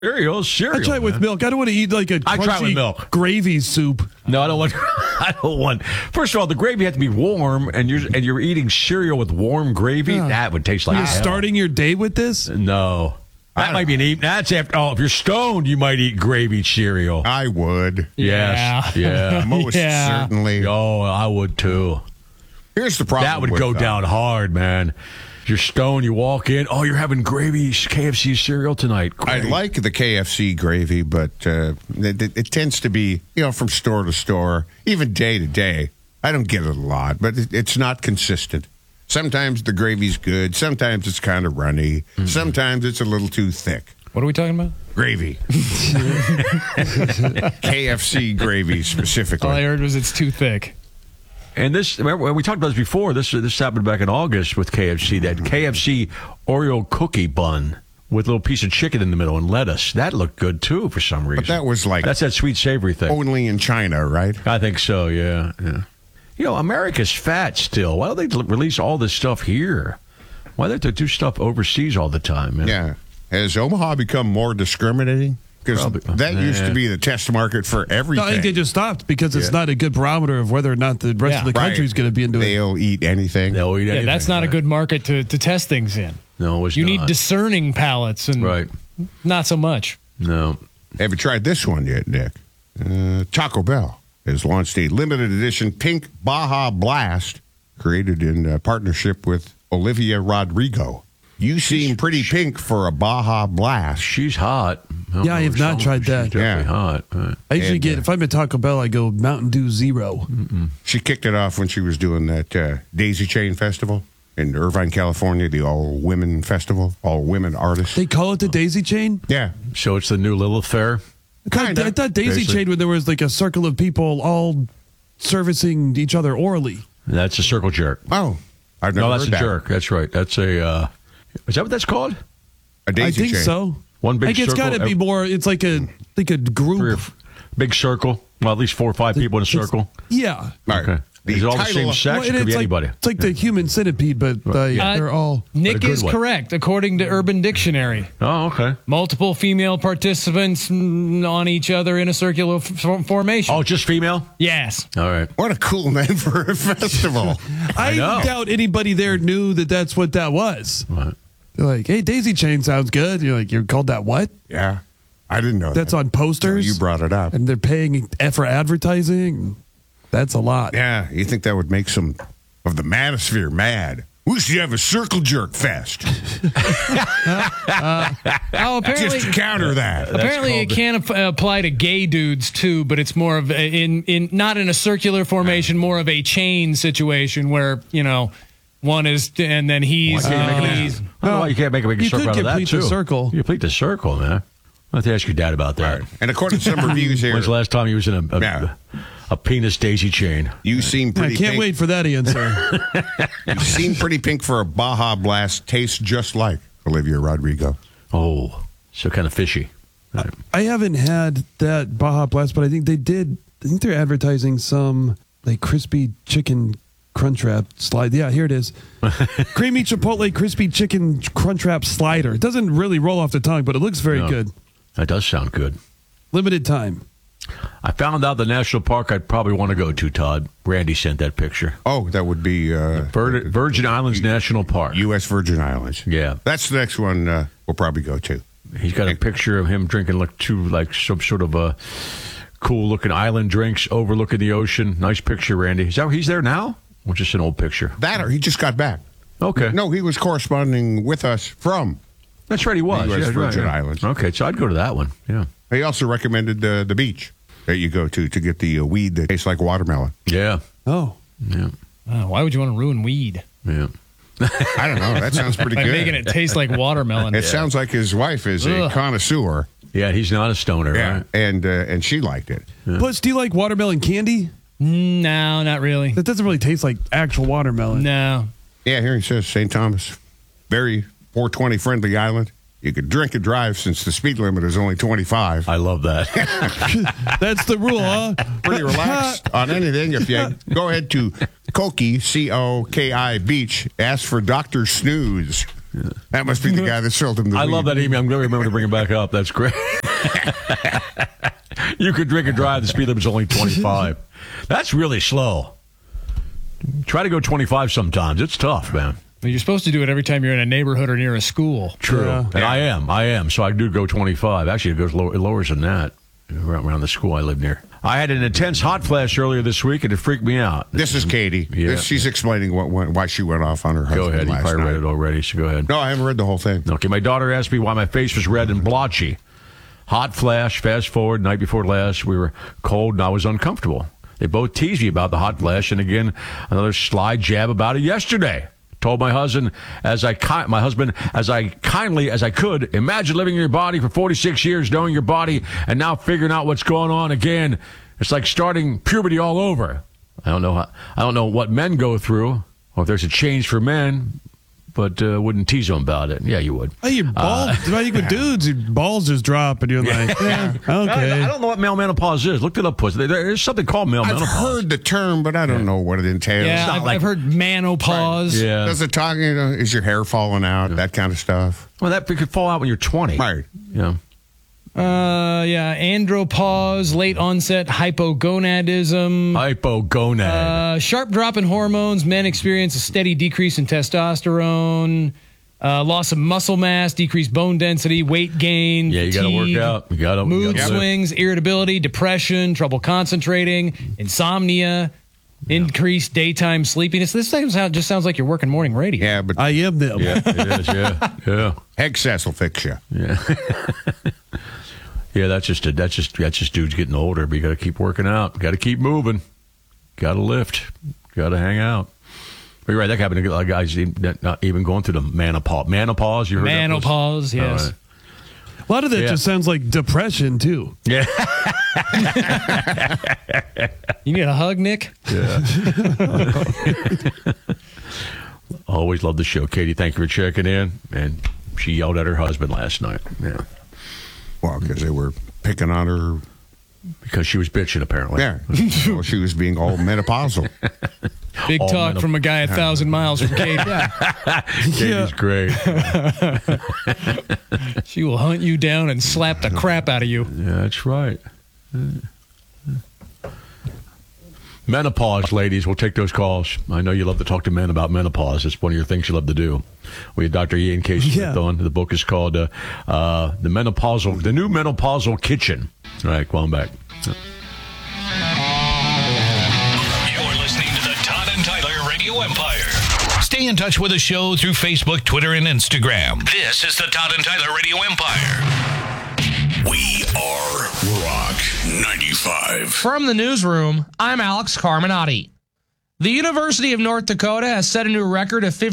Cereal. I try it with milk. I don't want to eat like a I try it with crunchy milk. gravy soup. No, I don't want. I don't want. First of all, the gravy has to be warm, and you're eating cereal with warm gravy. Yeah. That would taste like You're hell. starting your day with this? No, that might be an eat. That's after. Oh, if you're stoned, you might eat gravy cereal. I would. Yes. Yeah. Most certainly. Oh, I would too. Here's the problem. That would with, go down hard, man. You're stoned, you walk in, oh, you're having gravy KFC cereal tonight. Great. I like the KFC gravy, but it tends to be, from store to store, even day to day. I don't get it a lot, but it's not consistent. Sometimes the gravy's good. Sometimes it's kind of runny. Mm-hmm. Sometimes it's a little too thick. What are we talking about? Gravy. KFC gravy specifically. All I heard was it's too thick. And this, remember, we talked about this before. This happened back in August with KFC. That KFC Oreo cookie bun with a little piece of chicken in the middle and lettuce. That looked good too for some reason. But that was that's that sweet savory thing. Only in China, right? I think so. Yeah. America's fat still. Why don't they release all this stuff here? Why don't they do stuff overseas all the time? Man? Yeah. Has Omaha become more discriminating? Because that used to be the test market for everything. No, I think they just stopped because it's not a good barometer of whether or not the rest of the country is going to be into it. They'll eat anything. They'll eat anything. That's not a good market to test things in. No, it's you not. need discerning palates, and not so much. No. Have you tried this one yet, Nick? Taco Bell has launched a limited edition pink Baja Blast created in partnership with Olivia Rodrigo. You seem pretty pink for a Baja Blast. She's hot. Yeah, I have not tried that. She's definitely hot. Right. I usually get, if I'm at Taco Bell, I go Mountain Dew Zero. She kicked it off when she was doing that Daisy Chain Festival in Irvine, California, the all-women festival, all-women artists. They call it the Daisy Chain? Yeah. So it's the new Lilith Fair? I thought Daisy Chain when there was like a circle of people all servicing each other orally. That's a circle jerk. Oh, I've never that's heard a jerk. That's right. That's a... is that what that's called? A daisy I think chain. so. One big circle. It's got to be more. It's like a group. Big circle. Well, at least 4 or 5 people in a circle. Yeah. All right. Okay. Is it all the same sex? It could be anybody. It's like the human centipede, but they're all... Nick is correct, according to Urban Dictionary. Oh, okay. Multiple female participants on each other in a circular formation. Oh, just female? Yes. All right. What a cool name for a festival. I doubt anybody there knew that that's what that was. What? They're like, hey, Daisy Chain sounds good. You're like, you're called that what? Yeah. I didn't know that's that. on posters. No, you brought it up. And they're paying for advertising. That's a lot. Yeah, you think that would make some of the manosphere mad. We should have a circle jerk fest. Apparently, just to counter that. Apparently, it can apply to gay dudes too, but it's more of not in a circular formation, more of a chain situation where one is and then he's. Well, you can't make a big circle out of that too. The circle. You complete the circle, man. I'll have to ask your dad about that. Right. And according to some reviews here, when's the last time he was in a penis daisy chain? You seem pretty. I can't wait for that answer. You seem pretty pink for a Baja Blast. Tastes just like Olivia Rodrigo. Oh, so kind of fishy. Right. I haven't had that Baja Blast, but I think they did. I think they're advertising some like crispy chicken Crunchwrap slide. Yeah, here it is. Creamy Chipotle crispy chicken Crunchwrap slider. It doesn't really roll off the tongue, but it looks very good. That does sound good. Limited time. I found out the national park I'd probably want to go to, Todd. Randy sent that picture. Oh, that would be... Virgin Islands National Park. U.S. Virgin Islands. Yeah. That's the next one we'll probably go to. He's got a picture of him drinking like some sort of a cool-looking island drinks overlooking the ocean. Nice picture, Randy. Is that he's there now? Or just an old picture? That or he just got back. Okay. No, he was corresponding with us from... That's right, he was. U.S. Virgin Islands. Okay, so I'd go to that one. Yeah. He also recommended the beach that you go to get the weed that tastes like watermelon. Yeah. Oh. Yeah. Why would you want to ruin weed? Yeah. I don't know. That sounds pretty By good. making it taste like watermelon. It sounds like his wife is a connoisseur. Yeah, he's not a stoner, right? And she liked it. Yeah. Plus, do you like watermelon candy? No, not really. That doesn't really taste like actual watermelon. No. Yeah, here he says St. Thomas, very 420 friendly island. You could drink and drive since the speed limit is only 25. I love that. That's the rule, huh? Pretty relaxed on anything. If you go ahead to Koki, Coki Beach, ask for Dr. Snooze. That must be the guy that sold him the I weed. love that email. I'm going to remember to bring it back up. That's great. You could drink and drive. The speed limit is only 25. That's really slow. Try to go 25 sometimes. It's tough, man. Well, you're supposed to do it every time you're in a neighborhood or near a school. True. Yeah. And I am. So I do go 25. Actually, it goes lower than that around the school I live near. I had an intense hot flash earlier this week, and it freaked me out. This is Katie. Yeah. She's explaining why she went off on her husband Go ahead. You last probably night. read it already, so go ahead. No, I haven't read the whole thing. Okay, my daughter asked me why my face was red and blotchy. Hot flash, fast forward, night before last, we were cold and I was uncomfortable. They both teased me about the hot flash, and again, another sly jab about it yesterday. Told my husband as kindly as I could, imagine living in your body for 46 years, knowing your body, and now figuring out what's going on again. It's like starting puberty all over. I don't know what men go through, or if there's a change for men, but wouldn't tease them about it. Yeah, you would. Hey, your balls. I think with dudes, your balls just drop, and you're like, yeah, okay. I don't know what male menopause is. Look it up, puss. There's something called male I've menopause. heard the term, but I don't know what it entails. Yeah, I've heard menopause. Yeah. Does it talk, is your hair falling out, that kind of stuff? Well, that could fall out when you're 20. Right. Yeah. Andropause, late onset hypogonadism. Hypogonad. Sharp drop in hormones. Men experience a steady decrease in testosterone. Loss of muscle mass, decreased bone density, weight gain. Yeah, you got to fatigue, work out. You got to mood swings, irritability, depression, trouble concentrating, insomnia, increased daytime sleepiness. This just sounds like you're working morning radio. Yeah, but I am them. Yeah, it is. Yeah. excess will fix you. Yeah. Yeah, that's just dudes getting older. But you got to keep working out. Got to keep moving. Got to lift. Got to hang out. But you're right. That happened to a lot of guys not even going through the menopause. Menopause. You heard Menopause. that? Yes. All right. A lot of that just sounds like depression, too. Yeah. You need a hug, Nick? Yeah. Always love the show, Katie. Thank you for checking in. And she yelled at her husband last night. Yeah. Well, because they were picking on her. Because she was bitching, apparently. Yeah. Well, she was being all menopausal. Big talk from a guy 1,000 miles from Katie. Katie's great. She will hunt you down and slap the crap out of you. Yeah, that's right. Menopause, ladies. We'll take those calls. I know you love to talk to men about menopause. It's one of your things you love to do. We had Dr. Ian Casey on. The book is called The New Menopausal Kitchen. All right, well, I'm back. You're listening to the Todd and Tyler Radio Empire. Stay in touch with the show through Facebook, Twitter, and Instagram. This is the Todd and Tyler Radio Empire. We are Rock 95. From the newsroom, I'm Alex Carminati. The University of North Dakota has set a new record of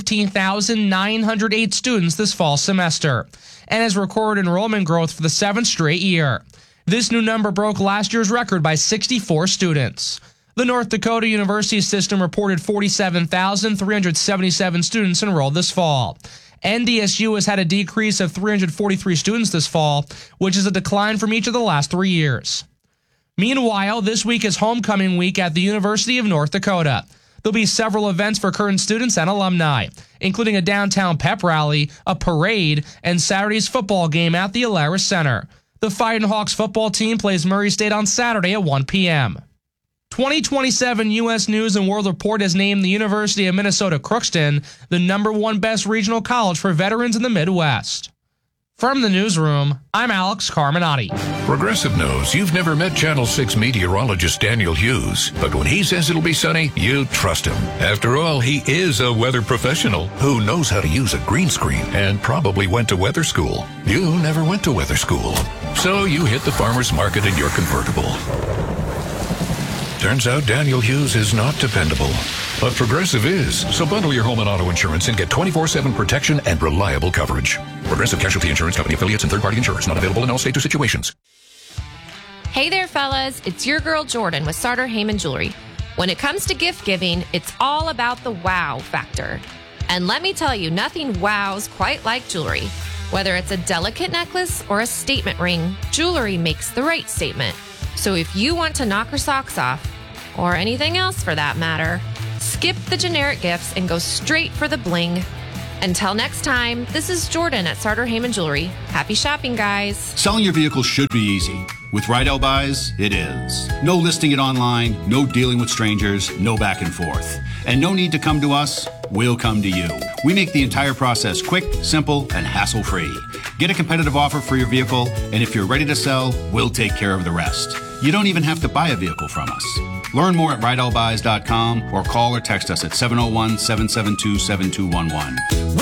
15,908 students this fall semester and has recorded enrollment growth for the 7th straight year. This new number broke last year's record by 64 students. The North Dakota University system reported 47,377 students enrolled this fall. NDSU has had a decrease of 343 students this fall, which is a decline from each of the last 3 years. Meanwhile, this week is homecoming week at the University of North Dakota. There'll be several events for current students and alumni, including a downtown pep rally, a parade, and Saturday's football game at the Alaris Center. The Fighting Hawks football team plays Murray State on Saturday at 1 p.m. 2027 U.S. News & World Report has named the University of Minnesota Crookston the #1 best regional college for veterans in the Midwest. From the newsroom, I'm Alex Carminati. Progressive knows you've never met Channel 6 meteorologist Daniel Hughes, but when he says it'll be sunny, you trust him. After all, he is a weather professional who knows how to use a green screen and probably went to weather school. You never went to weather school, so you hit the farmer's market in your convertible. Turns out Daniel Hughes is not dependable, but Progressive is. So bundle your home and auto insurance and get 24/7 protection and reliable coverage. Progressive Casualty Insurance Company affiliates and third-party insurers not available in all states or situations. Hey there, fellas. It's your girl Jordan with Sartor Heyman Jewelry. When it comes to gift giving, it's all about the wow factor. And let me tell you, nothing wows quite like jewelry. Whether it's a delicate necklace or a statement ring, jewelry makes the right statement. So if you want to knock her socks off, or anything else for that matter, skip the generic gifts and go straight for the bling. Until next time, this is Jordan at Sartor Heyman Jewelry. Happy shopping, guys. Selling your vehicle should be easy. With Rydell Buys, it is. No listing it online, no dealing with strangers, no back and forth. And no need to come to us, we'll come to you. We make the entire process quick, simple, and hassle-free. Get a competitive offer for your vehicle, and if you're ready to sell, we'll take care of the rest. You don't even have to buy a vehicle from us. Learn more at RydellBuys.com or call or text us at 701-772-7211.